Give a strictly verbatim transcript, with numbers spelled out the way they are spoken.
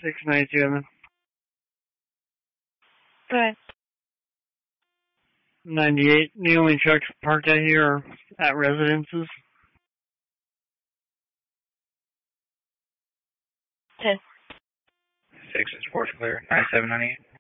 six ninety-two, Evan. Go ahead. ninety-eight. The only trucks parked out here are at residences. ten. Six is fourth clear. ninety-seven ninety-eight.